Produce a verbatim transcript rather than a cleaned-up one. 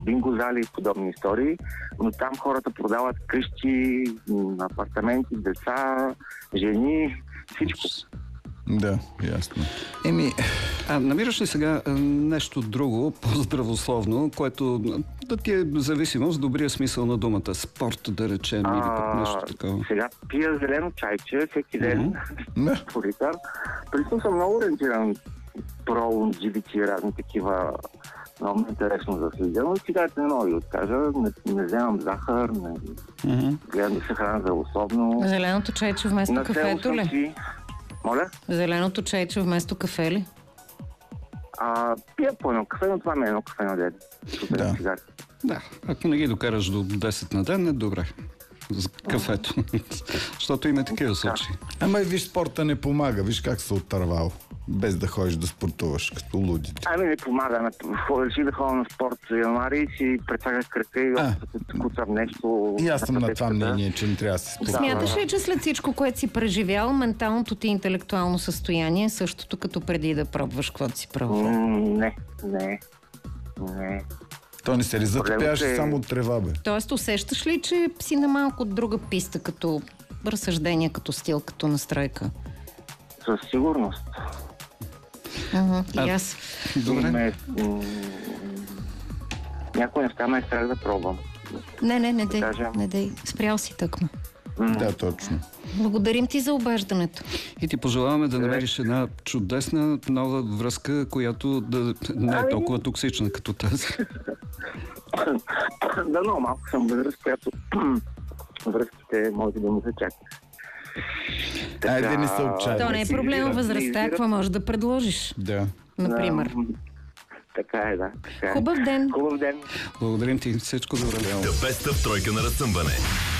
бинго зали и подобни истории, но там хората продават къщи, апартаменти, деца, жени, всичко. Да, ясно. Еми, а намираш ли сега нещо друго, по-здравословно, което да ти е зависимо с добрия смисъл на думата? Спорт, да речем, или пък нещо такова? Сега пия зелено чайче всеки ден. Mm-hmm. По литър. Притом съм много ориентиран про джи би ти, разни такива. Много ми е интересно да следя, но цигарите не мога да откажа. Не, не вземам захар, не Mm-hmm. гледам да се храна здравословно. Зеленото чайче вместо На кафето ли? си... Моля? Зеленото чайче вместо кафе ли? А, пия по едно кафе, но това ми е едно кафе на ден. Да. Да, ако не ги докараш до десет на ден, е добре. За кафето. Защото има такива случаи. Ама и виж, спорта не помага. Виж как се отървал. Без да ходиш да спортуваш, като лудите. Ами не помага. Реши да ходя на спорт за януари и си прецаках крака и куцам нещо. И аз съм на това мнение, че не трябва да се спортува. Смяташ ли, че след всичко, което си преживял, менталното ти интелектуално състояние е същото като преди да пробваш каквото си пробвал? Не, не, не. То не се ли затъпяваш е... само от трева, бе? Тоест, усещаш ли, че си на малко друга писта, като разсъждение, като стил, като настройка? Със сигурност. Uh-huh. И аз. Добре. Ме, м- някой неща ме е страх да пробвам. Не, не, не да дей, кажем. не дей. Спрял си тъкмо. М- Да, точно. Благодарим ти за обаждането. И ти пожелаваме да намериш една чудесна нова връзка, която да не е толкова токсична като тази. Да, много малко съм възраст, която връзките може да му се чакат. Айде не се отчаяй. То не е проблема възрастта, какво можеш да предложиш? Да. Например. Да, така е, да. Така е. Хубав ден. Хубав ден. Благодарим ти. Всичко добре. The Best of тройка на разсъмване.